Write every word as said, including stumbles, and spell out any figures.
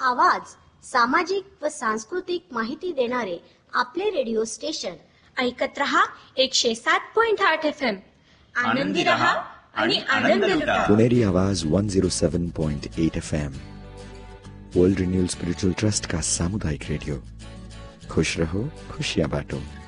आवाज, सामाजिक व सांस्कृतिक माहिती देणारे आपले रेडिओ स्टेशन. ऐकत रहा एकशे सात पॉइंट आठ एफ एम. आनंदी रहा आणि आनंद लुटा. पुणेरी आवाज वन जीरो सेवन point eight F M. World renewal spiritual trust का सामुदायिक रेडियो. खुश रहो, खुशियां बांटो.